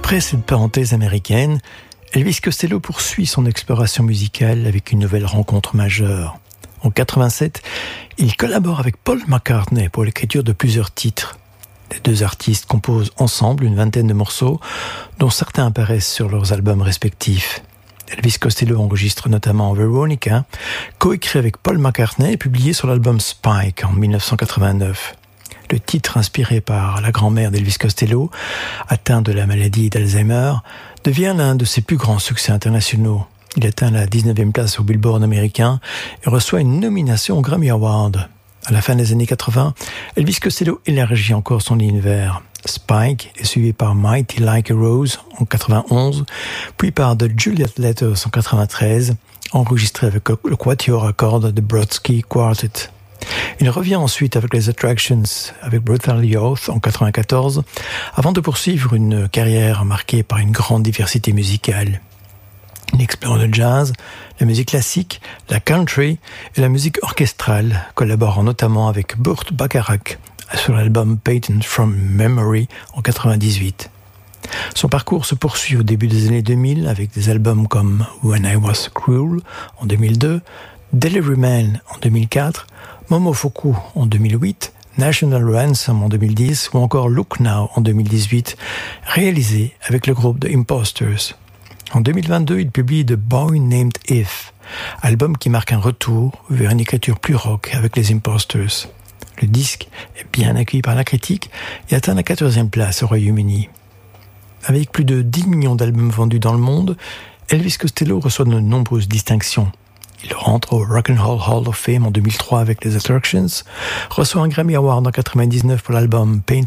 Après cette parenthèse américaine, Elvis Costello poursuit son exploration musicale avec une nouvelle rencontre majeure. En 87, il collabore avec Paul McCartney pour l'écriture de plusieurs titres. Les deux artistes composent ensemble une vingtaine de morceaux, dont certains apparaissent sur leurs albums respectifs. Elvis Costello enregistre notamment Veronica, coécrit avec Paul McCartney et publié sur l'album Spike en 1989. Le titre, inspiré par la grand-mère d'Elvis Costello, atteint de la maladie d'Alzheimer, devient l'un de ses plus grands succès internationaux. Il atteint la 19e place au Billboard américain et reçoit une nomination au Grammy Award. À la fin des années 80, Elvis Costello élargit encore son univers. Spike est suivi par Mighty Like a Rose en 91, puis par The Juliet Letters en 93, enregistré avec le quatuor à cordes de Brodsky Quartet. Il revient ensuite avec les Attractions, avec Brutally Oath en 94, avant de poursuivre une carrière marquée par une grande diversité musicale. Il explore le jazz, la musique classique, la country et la musique orchestrale, collaborant notamment avec Burt Bacharach sur l'album Patent from Memory en 98. Son parcours se poursuit au début des années 2000 avec des albums comme When I Was Cruel en 2002, Delivery Man en 2004, Momofuku en 2008, National Ransom en 2010 ou encore Look Now en 2018, réalisé avec le groupe The Imposters. En 2022, il publie The Boy Named If, album qui marque un retour vers une écriture plus rock avec les Imposters. Le disque est bien accueilli par la critique et atteint la 14e place au Royaume-Uni. Avec plus de 10 millions d'albums vendus dans le monde, Elvis Costello reçoit de nombreuses distinctions. Il rentre au Rock and Roll Hall of Fame en 2003 avec les Attractions, reçoit un Grammy Award en 1999 pour l'album Paint